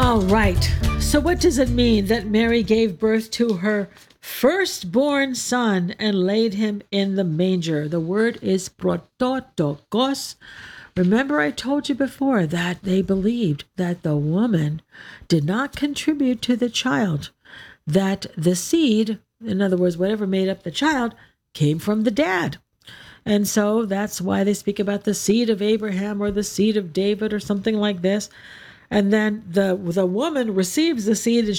All right. So, what does it mean that Mary gave birth to her firstborn son and laid him in the manger? The word is prototokos. Remember, I told you before that they believed that the woman did not contribute to the child, that the seed, in other words, whatever made up the child, came from the dad. And so that's why they speak about the seed of Abraham or the seed of David or something like this. And then the woman receives the seed and